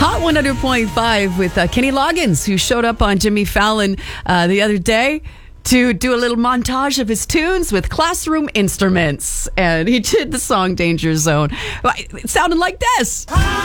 Hot 100.5 with Kenny Loggins, who showed up on Jimmy Fallon the other day to do a little montage of his tunes with classroom instruments. And he did the song Danger Zone. It sounded like this.